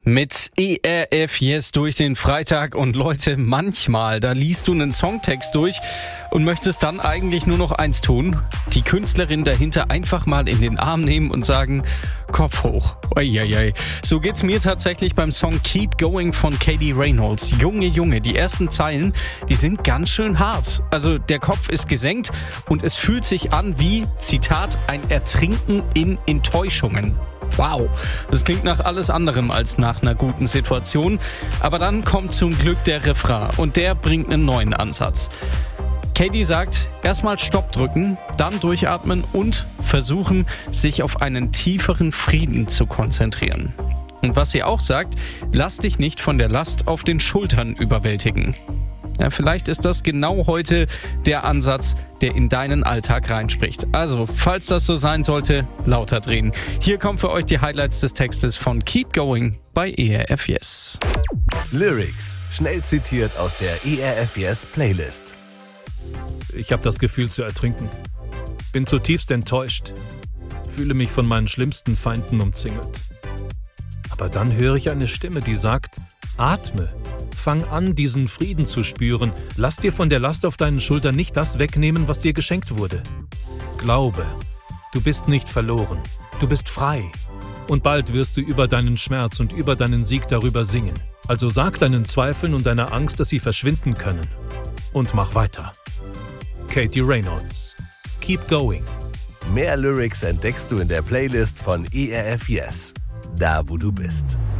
Mit ERF Yes durch den Freitag und Leute, manchmal, da liest du einen Songtext durch und möchtest dann eigentlich nur noch eins tun, die Künstlerin dahinter einfach mal in den Arm nehmen und sagen, Kopf hoch. Uiuiui. So geht's mir tatsächlich beim Song Keep Going von Katie Reynolds. Junge, die ersten Zeilen, die sind ganz schön hart. Also der Kopf ist gesenkt und es fühlt sich an wie, Zitat, ein Ertrinken in Enttäuschungen. Wow, das klingt nach alles anderem als nach einer guten Situation. Aber dann kommt zum Glück der Refrain und der bringt einen neuen Ansatz. Katie sagt, erstmal Stopp drücken, dann durchatmen und versuchen, sich auf einen tieferen Frieden zu konzentrieren. Und was sie auch sagt, lass dich nicht von der Last auf den Schultern überwältigen. Ja, vielleicht ist das genau heute der Ansatz, der in deinen Alltag reinspricht. Also, falls das so sein sollte, lauter drehen. Hier kommen für euch die Highlights des Textes von Keep Going bei ERF Yes. Lyrics, schnell zitiert aus der ERF Yes Playlist. Ich habe das Gefühl zu ertrinken. Bin zutiefst enttäuscht. Fühle mich von meinen schlimmsten Feinden umzingelt. Aber dann höre ich eine Stimme, die sagt, atme. Fang an, diesen Frieden zu spüren. Lass dir von der Last auf deinen Schultern nicht das wegnehmen, was dir geschenkt wurde. Glaube, du bist nicht verloren. Du bist frei. Und bald wirst du über deinen Schmerz und über deinen Sieg darüber singen. Also sag deinen Zweifeln und deiner Angst, dass sie verschwinden können. Und mach weiter. Katie Reynolds. Keep going. Mehr Lyrics entdeckst du in der Playlist von ERF Yes. Da, wo du bist.